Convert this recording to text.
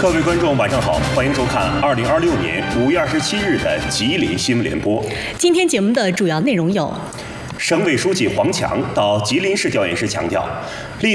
各位观众，晚上好，欢迎收看2026年5月27日的吉林新闻联播。 今天节目的主要内容有： 省委书记黄强到吉林市调研时强调，